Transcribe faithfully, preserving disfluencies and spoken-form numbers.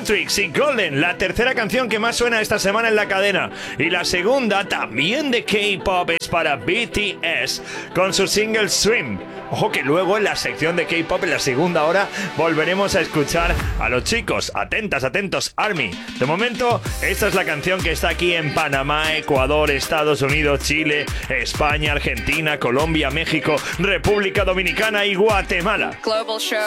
Matrix y Golden, la tercera canción que más suena esta semana en la cadena. Y la segunda, también de K-pop, es para B T S, con su single Swim. Ojo que luego en la sección de K-pop, en la segunda hora, volveremos a escuchar a los chicos. Atentas, atentos, ARMY. De momento, esta es la canción que está aquí en Panamá, Ecuador, Estados Unidos, Chile, España, Argentina, Colombia, México, República Dominicana y Guatemala. Global Show.